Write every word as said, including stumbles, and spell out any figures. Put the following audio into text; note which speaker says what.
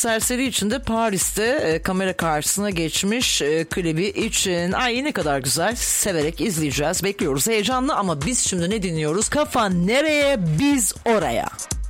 Speaker 1: serseri için de Paris'te e, kamera karşısına geçmiş e, klibi için. Ay ne kadar güzel, severek izleyeceğiz, bekliyoruz heyecanlı ama biz şimdi ne dinliyoruz? Kafa nereye biz oraya.